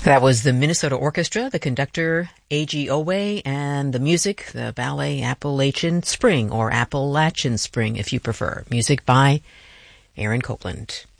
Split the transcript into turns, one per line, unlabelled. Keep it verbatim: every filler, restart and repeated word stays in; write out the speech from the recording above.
That was the Minnesota Orchestra, the conductor A G Owe, and the music, the ballet Appalachian Spring, or Appalachian Spring if you prefer. Music by Aaron Copland.